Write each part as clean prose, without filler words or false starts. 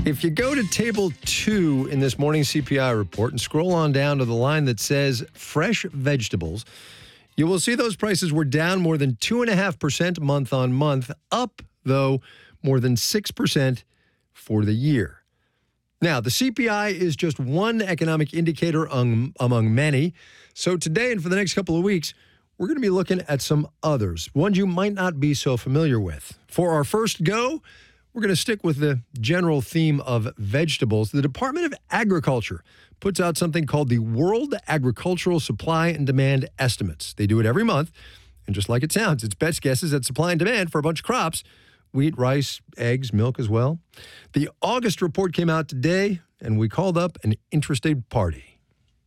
If you go to table 2 in this morning CPI report and scroll on down to the line that says fresh vegetables, you will see those prices were down more than 2.5% month on month, up, though, more than 6% for the year. Now, the CPI is just one economic indicator among many. So today and for the next couple of weeks, we're going to be looking at some others, ones you might not be so familiar with. For our first go, we're going to stick with the general theme of vegetables. The Department of Agriculture puts out something called the World Agricultural Supply and Demand Estimates. They do it every month, and just like it sounds, it's best guesses at supply and demand for a bunch of crops: wheat, rice, eggs, milk as well. The August report came out today, and we called up an interested party.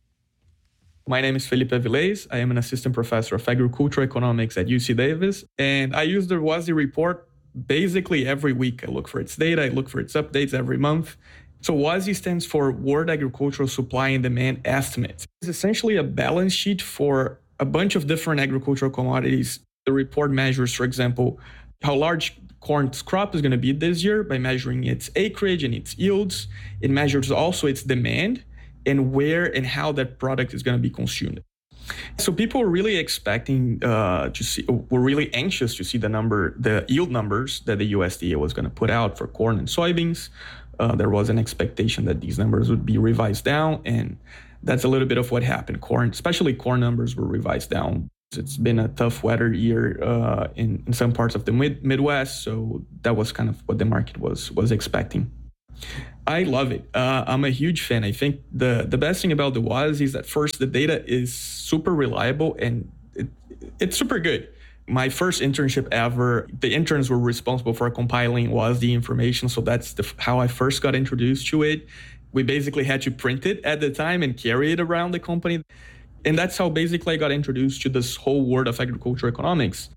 My name is Felipe Avilés. I am an assistant professor of agricultural economics at UC Davis, and I use the WASDE report basically every week. I look for its data, I look for its updates every month. So WASDE stands for World Agricultural Supply and Demand Estimates. It's essentially a balance sheet for a bunch of different agricultural commodities. The report measures, for example, how large corn's crop is going to be this year by measuring its acreage and its yields. It measures also its demand and where and how that product is going to be consumed. So people were really expecting were really anxious to see the yield numbers that the USDA was going to put out for corn and soybeans. There was an expectation that these numbers would be revised down, and that's a little bit of what happened. Especially corn numbers were revised down. It's been a tough weather year in some parts of the Midwest, so that was kind of what the market was expecting. I love it. I'm a huge fan. I think the best thing about the WASDE is that first, the data is super reliable and it's super good. My first internship ever, the interns were responsible for compiling WASDE information. So that's how I first got introduced to it. We basically had to print it at the time and carry it around the company. And that's how basically I got introduced to this whole world of agricultural economics.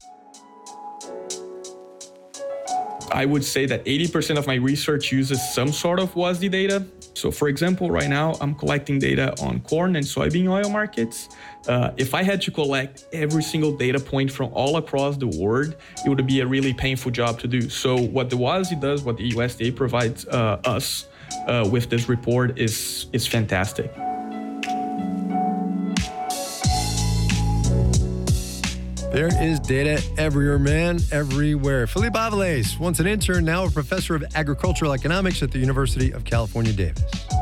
I would say that 80% of my research uses some sort of WASDE data. So for example, right now I'm collecting data on corn and soybean oil markets. If I had to collect every single data point from all across the world, it would be a really painful job to do. So what the WASDE does, what the USDA provides us with this report is fantastic. There is data everywhere, man, everywhere. Felipe Avilés, once an intern, now a professor of agricultural economics at the University of California, Davis.